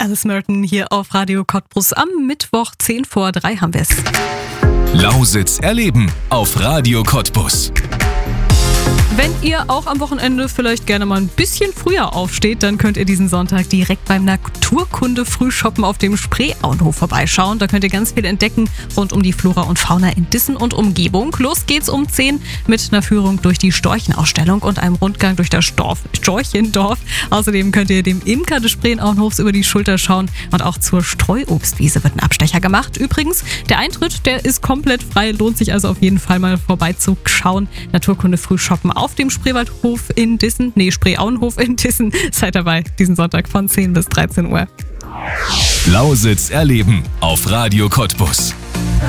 Alice Merton hier auf Radio Cottbus. Am Mittwoch 2:10 haben wir es. Lausitz erleben auf Radio Cottbus. Wenn ihr auch am Wochenende vielleicht gerne mal ein bisschen früher aufsteht, dann könnt ihr diesen Sonntag direkt beim Naturkunde-Frühshoppen auf dem Spreeauenhof vorbeischauen. Da könnt ihr ganz viel entdecken rund um die Flora und Fauna in Dissen und Umgebung. Los geht's um 10 mit einer Führung durch die Storchenausstellung und einem Rundgang durch das Storchendorf. Außerdem könnt ihr dem Imker des Spreeauenhofs über die Schulter schauen und auch zur Streuobstwiese wird ein Abstecher gemacht. Übrigens, der Eintritt, der ist komplett frei, lohnt sich also auf jeden Fall mal vorbeizuschauen. Naturkunde-Frühshoppen auf dem Spreeauenhof in Dissen. Seid dabei diesen Sonntag von 10 bis 13 Uhr. Lausitz erleben auf Radio Cottbus.